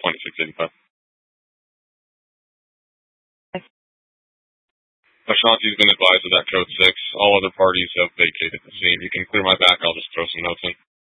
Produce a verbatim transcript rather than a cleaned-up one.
twenty-six eighty-five. Ashanti's been advised of that code six. All other parties have vacated the scene. You can clear my back. I'll just throw some notes in.